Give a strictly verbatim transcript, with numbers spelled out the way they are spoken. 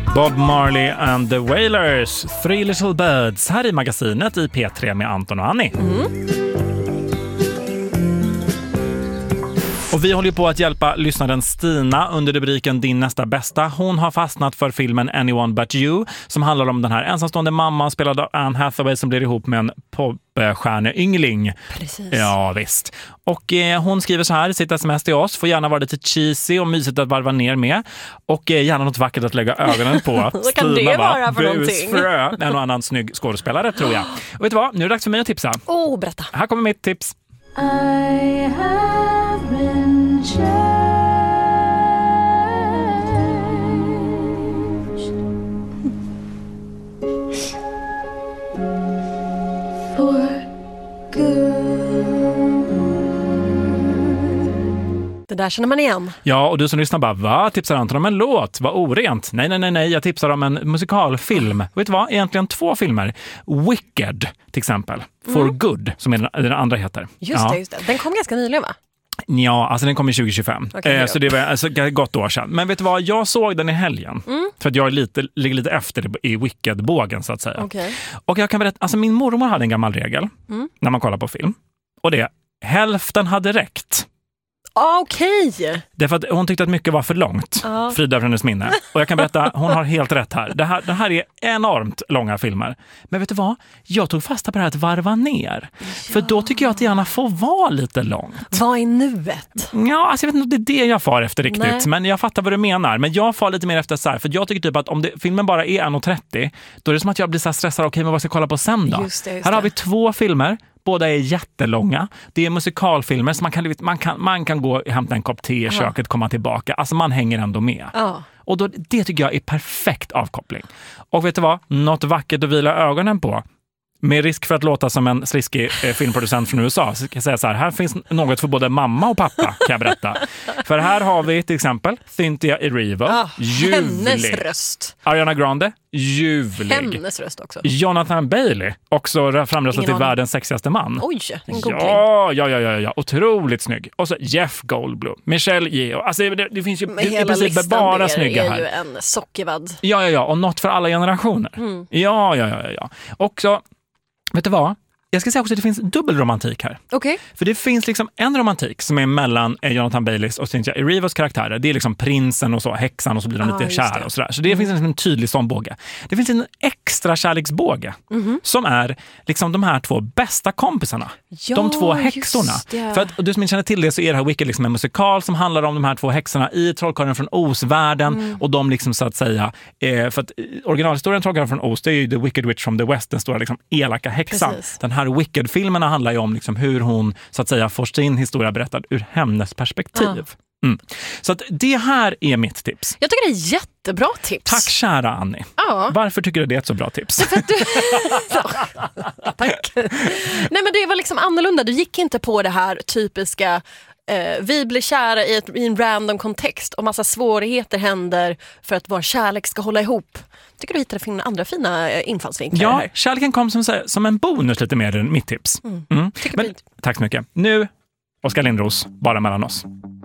Bob Marley and the Wailers, Three Little Birds, här i magasinet i P tre med Anton och Annie. Mm. Och vi håller ju på att hjälpa lyssnaren Stina under rubriken Din nästa bästa. Hon har fastnat för filmen Anyone But You som handlar om den här ensamstående mamman spelad av Anne Hathaway som blir ihop med en popstjärneyngling. Precis. Ja, visst. Och eh, hon skriver så här i sitt sms till oss. Får gärna vara lite cheesy och mysigt att varva ner med. Och eh, gärna något vackert att lägga ögonen på. Så kan det vara för någonting. Frö, en och annan snygg skådespelare tror jag. Och vet du vad? Nu är det dags för mig att tipsa. Åh, oh, berätta. Här kommer mitt tips. I have been changed for good. Det där känner man igen. Ja, och du som lyssnar bara, va? Tipsar Anton om en låt? Vad orent. Nej, nej, nej, nej. Jag tipsar om en musikalfilm. Vet du vad? Egentligen två filmer. Wicked, till exempel. For mm. Good, som den, den andra heter. Just ja. det, just det. Den kom ganska nyligen, va? Ja, alltså den kom i tjugo tjugofem. Okay, eh, så det var alltså, gott år sedan. Men vet du vad? Jag såg den i helgen. Mm. För att jag är lite, ligger lite efter i Wicked-bågen, så att säga. Okay. Och jag kan berätta, alltså min mormor hade en gammal regel mm. när man kollar på film. Och det, hälften hade räckt. Okej. Okay. Därför att hon tyckte att mycket var för långt. Uh. Frida över hennes minne. Och jag kan berätta, hon har helt rätt här. Det här, det här är enormt långa filmer. Men vet du vad? Jag tog fasta på det här att varva ner. Ja. För då tycker jag att det gärna får vara lite långt. Vad är nuet? Ja, alltså jag vet inte om det är det jag far efter riktigt. Nej. Men jag fattar vad du menar. Men jag far lite mer efter så här. För jag tycker typ att om det, filmen bara är en trettio, då är det som att jag blir så här stressad. Okej, men vad ska jag kolla på sen då? Just det, just här det. har vi två filmer. Båda är jättelånga. Det är musikalfilmer så man kan, man kan, man kan gå och hämta en kopp te i köket och komma tillbaka. Alltså man hänger ändå med. Ja. Och då, det tycker jag är perfekt avkoppling. Och vet du vad? Något vackert att vila ögonen på. Med risk för att låta som en sliskig eh, filmproducent från U S A så kan jag säga så här, här finns något för både mamma och pappa, kan jag berätta. För här har vi till exempel Cynthia Erivo, ah, ljuvlig. Hennes röst. Ariana Grande, ljuvlig. Hennes röst också. Jonathan Bailey, också framröstad till världens sexigaste man. Oj, en god ja, ja, ja, ja, ja, otroligt snygg. Och så Jeff Goldblum, Michelle Yeoh. Alltså det, det finns ju det, i princip bara snygga här. Hela listan är ju en sockervadd. Ja, ja, ja, och något för alla generationer. Mm. Ja, ja, ja, ja. Och så vet du vad? Jag ska säga också att det finns dubbelromantik här. Okej. Okay. För det finns liksom en romantik som är mellan Jonathan Baileys och Cynthia Erivos karaktärer. Det är liksom prinsen och så, häxan och så blir de ah, lite kära och sådär. Så det mm. finns en tydlig sån båge. Det finns en extra kärleksbåge mm-hmm. som är liksom de här två bästa kompisarna. Ja, de två häxorna. För att, och du som inte känner till det så är det här Wicked liksom en musikal som handlar om de här två häxorna i Trollkarlen från Oz-världen mm. och de liksom så att säga, eh, för att originalhistorien Trollkarlen från Oz det är ju The Wicked Witch from the West, den stora liksom elaka häxan. Precis. Den här Wicked-filmerna handlar ju om liksom hur hon så att säga får sin historia berättad ur hennes perspektiv. Ja. Mm. Så att det här är mitt tips. Jag tycker det är jättebra tips. Tack kära Annie. Ja. Varför tycker du det är ett så bra tips? För att du... Tack. Nej men det var liksom annorlunda. Du gick inte på det här typiska eh, vi blir kära i, ett, i en random kontext och massa svårigheter händer för att vår kärlek ska hålla ihop. Tycker du hittade finna andra fina infallsvinklar ja, här? Kärleken kom som, som en bonus lite mer än mitt tips. Mm. Mm. Men, tack så mycket. Nu, Oskar Lindros, bara mellan oss.